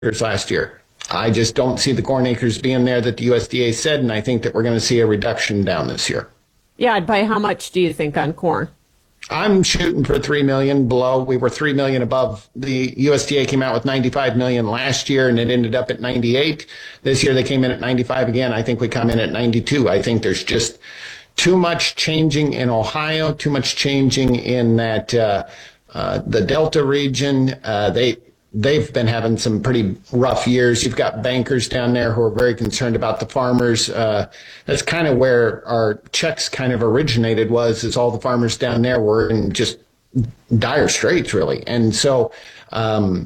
acres last year. I just don't see the corn acres being there that the USDA said, and I think that we're going to see a reduction down this year. Yeah, by how much do you think on corn? I'm shooting for 3 million below. We were 3 million above. The USDA came out with 95 million last year, and it ended up at 98. This year they came in at 95 again. I think we come in at 92. I think there's just too much changing in Ohio, too much changing in that the Delta region. They've been having some pretty rough years. You've got bankers down there who are very concerned about the farmers. That's kind of where our checks kind of originated, is all the farmers down there were in just dire straits, really. And so I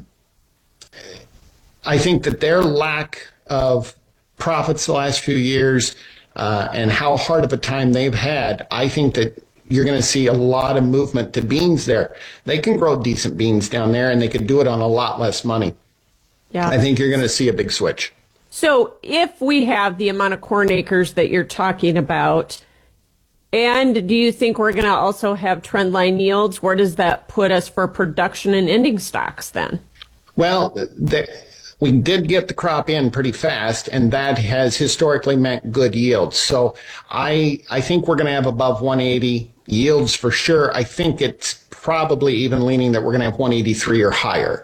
think that their lack of profits the last few years and how hard of a time they've had, I think that you're going to see a lot of movement to beans there. They can grow decent beans down there, and they can do it on a lot less money. Yeah, I think you're going to see a big switch. So if we have the amount of corn acres that you're talking about, and do you think we're going to also have trend line yields? Where does that put us for production and ending stocks then? Well, we did get the crop in pretty fast, and that has historically meant good yields. So I think we're going to have above 180 yields for sure. I think it's probably even leaning that we're going to have 183 or higher.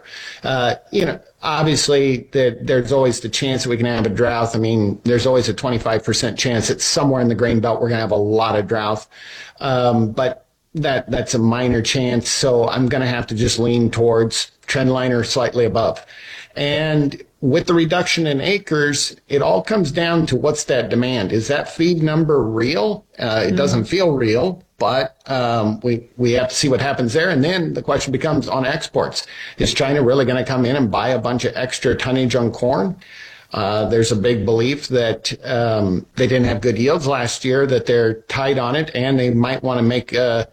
Obviously there's always the chance that we can have a drought. I mean, there's always a 25% chance that somewhere in the grain belt we're going to have a lot of drought. But that's a minor chance. So I'm going to have to just lean towards trend line or slightly above. And with the reduction in acres, it all comes down to what's that demand. Is that feed number real? It doesn't feel real, but we have to see what happens there. And then the question becomes on exports. Is China really going to come in and buy a bunch of extra tonnage on corn? There's a big belief that they didn't have good yields last year, that they're tight on it, and they might want to make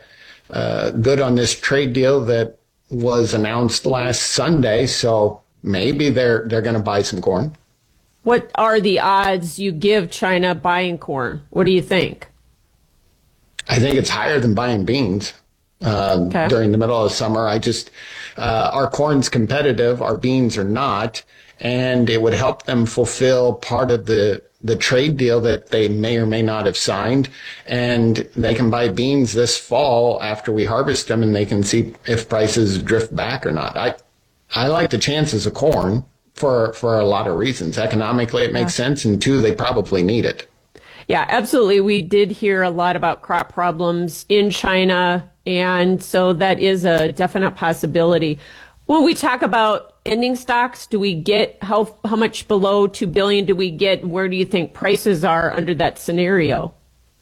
good on this trade deal that was announced last Sunday. So maybe they're going to buy some corn. What are the odds you give China buying corn? What do you think? I think it's higher than buying beans during the middle of summer. Our corn's competitive, our beans are not, and it would help them fulfill part of the trade deal that they may or may not have signed. And they can buy beans this fall after we harvest them, and they can see if prices drift back or not. I like the chances of corn for a lot of reasons. Economically, it makes sense, and two, they probably need it. Yeah, absolutely. We did hear a lot about crop problems in China, and so that is a definite possibility. When we talk about ending stocks, do we get how much below 2 billion do we get? Where do you think prices are under that scenario?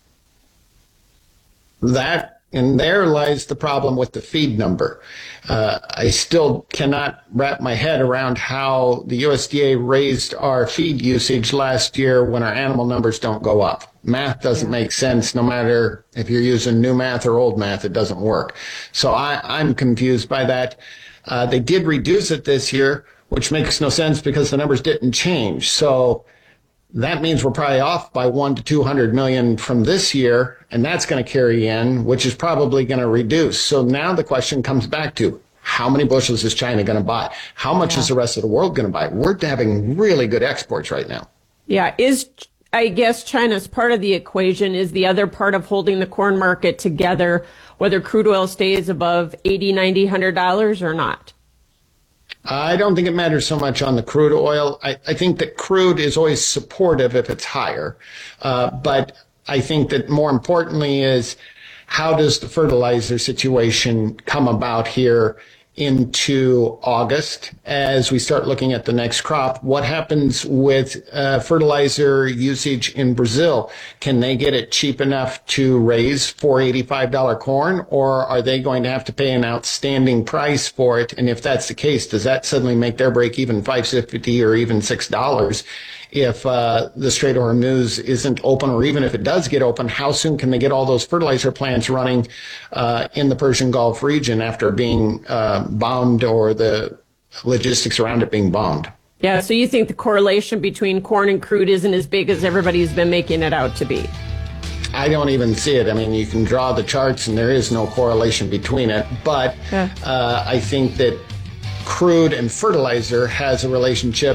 And there lies the problem with the feed number. I still cannot wrap my head around how the USDA raised our feed usage last year when our animal numbers don't go up. Math doesn't make sense. No matter if you're using new math or old math, it doesn't work. So I'm confused by that. They did reduce it this year, which makes no sense because the numbers didn't change. So that means we're probably off by 100 to 200 million from this year, and that's going to carry in, which is probably going to reduce. So now the question comes back to how many bushels is China going to buy? How much is the rest of the world going to buy? We're having really good exports right now. Yeah. I guess China's part of the equation. Is the other part of holding the corn market together, whether crude oil stays above $80, $90, $100 or not? I don't think it matters so much on the crude oil. I think that crude is always supportive if it's higher. But I think that more importantly is how does the fertilizer situation come about here into August as we start looking at the next crop? What happens with fertilizer usage in Brazil? Can they get it cheap enough to raise $485 corn, or are they going to have to pay an outstanding price for it? And if that's the case, does that suddenly make their break even $5.50 or even $6? If the Strait of Hormuz isn't open, or even if it does get open, how soon can they get all those fertilizer plants running in the Persian Gulf region after being bombed, or the logistics around it being bombed? Yeah, so you think the correlation between corn and crude isn't as big as everybody's been making it out to be? I don't even see it. I mean, you can draw the charts and there is no correlation between it. But I think that crude and fertilizer has a relationship.